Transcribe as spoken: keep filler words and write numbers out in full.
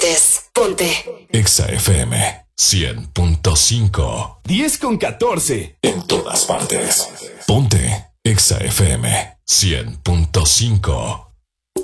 partes. Ponte Exa F M cien punto cinco. diez con catorce. En todas partes. Ponte Exa F M cien punto cinco.